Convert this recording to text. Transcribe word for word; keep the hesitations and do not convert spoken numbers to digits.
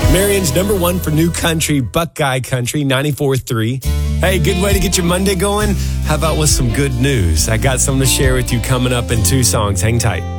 Marion's number one for new country, Buckeye Country, ninety-four point three. Hey, good way to get your Monday going? How about with some good news? I got something to share with you coming up in two songs. Hang tight.